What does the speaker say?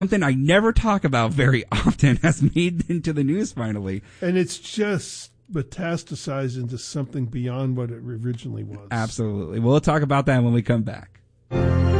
something I never talk about very often has made into the news finally. And it's just metastasized into something beyond what it originally was. Absolutely. We'll talk about that when we come back.